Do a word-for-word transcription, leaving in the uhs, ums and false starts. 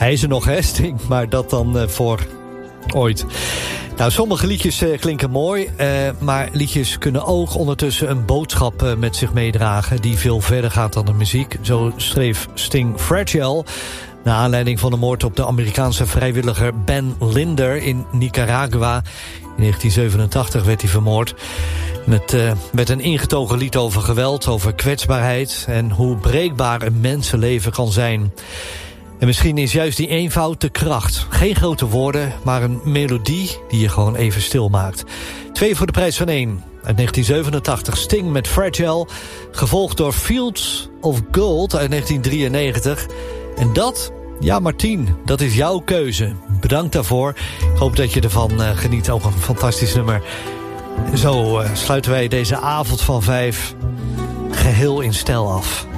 Hij is er nog, hè, Sting, maar dat dan uh, voor ooit. Nou, sommige liedjes uh, klinken mooi, uh, maar liedjes kunnen ook ondertussen een boodschap uh, met zich meedragen die veel verder gaat dan de muziek. Zo schreef Sting Fragile, naar aanleiding van de moord op de Amerikaanse vrijwilliger Ben Linder in Nicaragua. In negentien zevenentachtig werd hij vermoord. Met, uh, met een ingetogen lied over geweld, over kwetsbaarheid en hoe breekbaar een mensenleven kan zijn. En misschien is juist die eenvoud de kracht. Geen grote woorden, maar een melodie die je gewoon even stil maakt. Twee voor de prijs van één. Uit negentien zevenentachtig Sting met Fragile, gevolgd door Fields of Gold uit negentien drieënnegentig. En dat, ja Martien, dat is jouw keuze. Bedankt daarvoor. Ik hoop dat je ervan uh, geniet. Ook een fantastisch nummer. Zo uh, sluiten wij deze avond van vijf geheel in stijl af.